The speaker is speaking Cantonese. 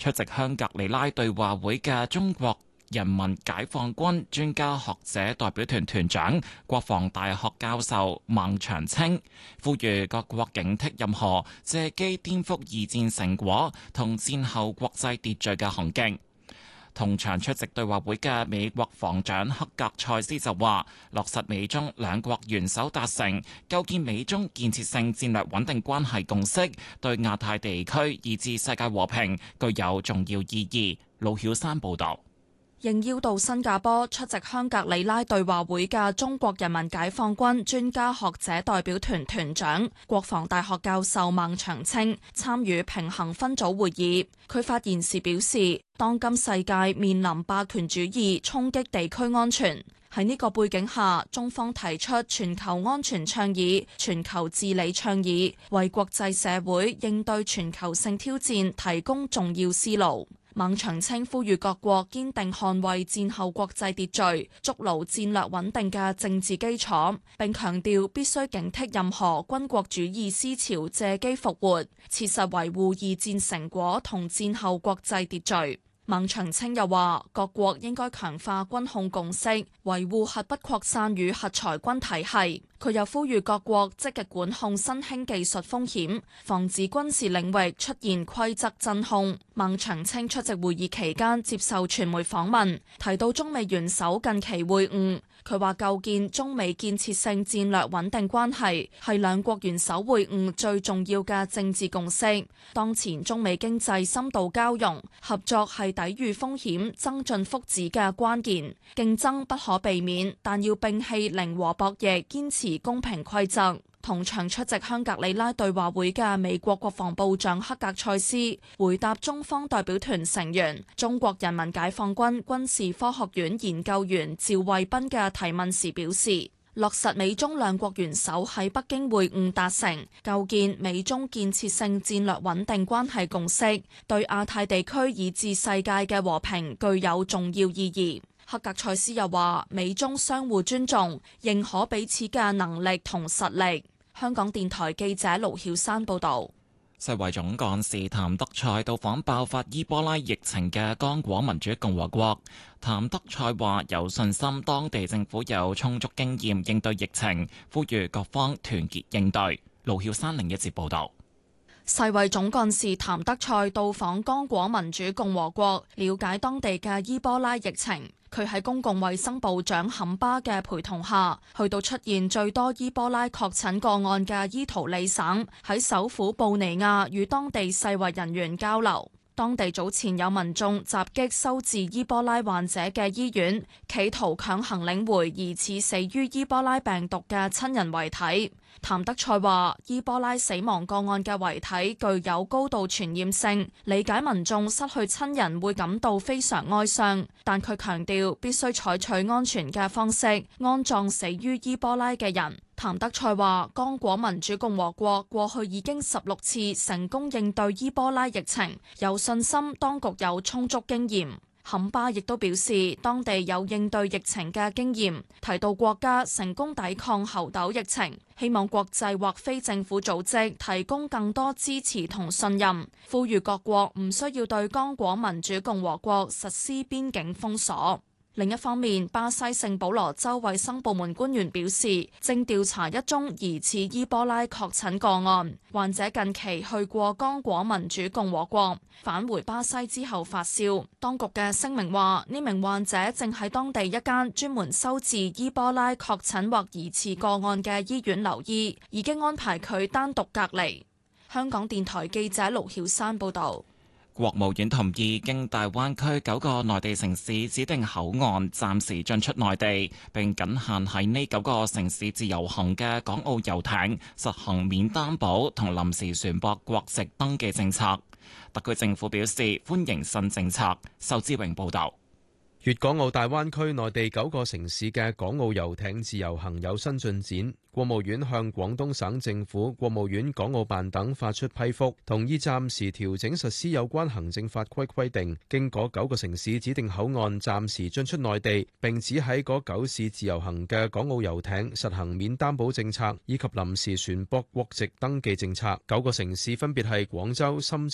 出席香格里拉對話會嘅中國人民解放軍專家學者代表團團長、國防大學教授孟長青，呼籲各國警惕任何借機顛覆二戰成果同戰後國際秩序嘅行徑。同場出席對話會嘅美國防長克格塞斯就話，落實美中兩國元首達成構建美中建設性戰略穩定關係共識，對亞太地區以至世界和平具有重要意義。盧曉山報導。 應邀到新加坡出席香格里拉對話會嘅中國人民解放軍專家學者代表團團長、國防大學教授孟長青參與平衡分組會議。佢發言時表示，當今世界面臨霸權主義衝擊地區安全，喺呢個背景下，中方提出全球安全倡議、全球治理倡議，為國際社會應對全球性挑戰提供重要思路。孟長青呼籲各國堅定捍衛戰後國際秩序，築牢戰略穩定嘅政治基礎，並強調必須警惕任何軍國主義思潮借機復活，切實維護二戰成果同戰後國際秩序。孟長青又話，各國應該強化軍控共識，維護核不擴散與核裁軍體系。佢又呼籲各國積極管控新興技術風險，防止軍事領域出現規則真空。孟長青出席會議期間接受傳媒訪問，提到中美元首近期會晤。佢話構建中美建設性戰略穩定關係係兩國元首會晤最重要嘅政治共識。當前中美經濟深度交融，合作係抵禦風險、增進福祉嘅關鍵。競爭不可避免，但要摒棄零和博弈，堅持公平規則。同場出席香格里拉對話會嘅美國國防部長克格塞斯回答中方代表團成員、中國人民解放軍軍事科學院研究員趙慧斌嘅提問時表示，落實美中兩國元首喺北京會晤達成構建美中建設性戰略穩定關係共識，對亞太地區以至世界嘅和平具有重要意義。克格塞斯又話，美中相互尊重，認可彼此嘅能力同實力。香港電台記者盧曉山報道。 世衛總幹事譚德塞到訪爆發伊波拉疫情嘅剛果民主共和國。譚德塞話有信心當地政府有充足經驗應對疫情，呼籲各方團結應對。盧曉山另一節報道。 世衛總幹事譚德塞到訪剛果民主共和國，了解當地嘅伊波拉疫情。佢喺公共衛生部長坎巴嘅陪同下，去到出現最多伊波拉確診個案嘅伊圖里省，喺首府布尼亞與當地世衛人員交流。當地早前有民眾襲擊收治伊波拉患者嘅醫院，企圖強行領回疑似死於伊波拉病毒嘅親人遺體。譚德塞話：伊波拉死亡個案嘅遺體具有高度傳染性，理解民眾失去親人會感到非常哀傷，但佢強調必須採取安全嘅方式安葬死於伊波拉嘅人。譚德塞話：剛果民主共和國過去已經16次成功應對伊波拉疫情，有信心當局有充足經驗。坎巴亦都表示，當地有應對疫情嘅經驗，提到國家成功抵抗猴痘疫情，希望國際或非政府組織提供更多支持同信任，呼籲各國唔需要對剛果民主共和國實施邊境封鎖。另一方面，巴西聖保羅州衛生部門官員表示，正調查一宗疑似伊波拉確診個案，患者近期去過剛果民主共和國，返回巴西之後發燒。當局嘅聲明話，呢名患者正喺當地一間專門收治伊波拉確診或疑似個案嘅醫院留醫，已經安排佢單獨隔離。香港電台記者盧曉山報導。 國務院同意經大灣區9個內地城市指定口岸暫時進出內地，並僅限喺呢9個城市自由行嘅港澳遊艇實行免擔保同臨時船舶國籍登記政策。特區政府表示歡迎新政策。仇志榮報導。 粵港澳大灣區內地9個城市嘅港澳遊艇自由行有新進展。國務院向廣東省政府、國務院港澳辦等發出批覆，同意暫時調整實施有關行政法規規定，經嗰9個城市指定口岸暫時進出內地，並只喺嗰9市自由行嘅港澳遊艇實行免擔保政策以及臨時船舶國籍登記政策。9個城市分別係廣州、深圳、